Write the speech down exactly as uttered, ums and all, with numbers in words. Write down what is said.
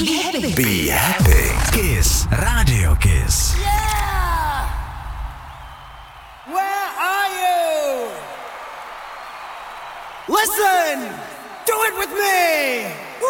Be happy. Be happy. Kiss. Radio Kiss. Yeah! Where are you? Listen! Do it with me!